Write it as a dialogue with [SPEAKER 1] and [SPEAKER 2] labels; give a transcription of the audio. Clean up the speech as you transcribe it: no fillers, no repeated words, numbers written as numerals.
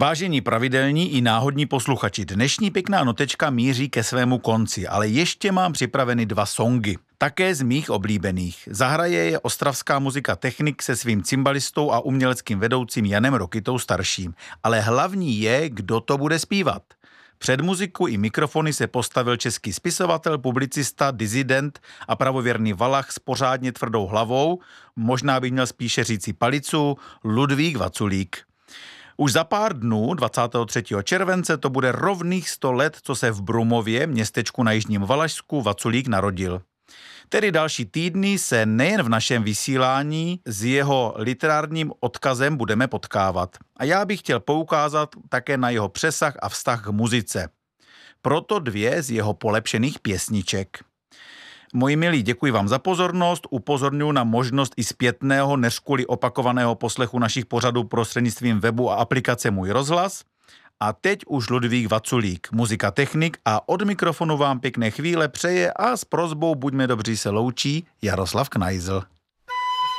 [SPEAKER 1] Vážení pravidelní i náhodní posluchači, dnešní pěkná notečka míří ke svému konci, ale ještě mám připraveny 2 songy. Také z mých oblíbených. Zahraje je ostravská muzika Technik se svým cymbalistou a uměleckým vedoucím Janem Rokytou starším. Ale hlavní je, kdo to bude zpívat. Před muziku i mikrofony se postavil český spisovatel, publicista, disident a pravověrný valach s pořádně tvrdou hlavou, možná by měl spíše říci palicu, Ludvík Vaculík. Už za pár dnů, 23. července, to bude rovných 100 let, co se v Brumově, městečku na jižním Valašsku, Vaculík narodil. Tedy další týdny se nejen v našem vysílání s jeho literárním odkazem budeme potkávat. A já bych chtěl poukázat také na jeho přesah a vztah k muzice. Proto 2 z jeho polepšených pěsniček. Moji milí, děkuji vám za pozornost, upozorňuji na možnost i zpětného, než kvůli opakovaného poslechu našich pořadů prostřednictvím webu a aplikace Můj rozhlas. A teď už Ludvík Vaculík, muzika Technik, a od mikrofonu vám pěkné chvíle přeje a s prosbou buďme dobří se loučí Jaroslav Knajzl.